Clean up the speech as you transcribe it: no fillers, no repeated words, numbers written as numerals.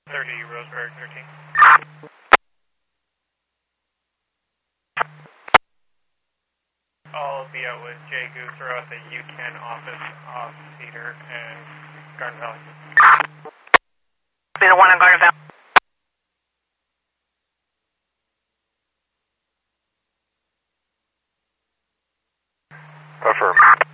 30 Roseburg 13. I'll be out with Jay Goose at the UCAN office off Cedar and Garden Valley. Be the one in Garden Valley. Affirm.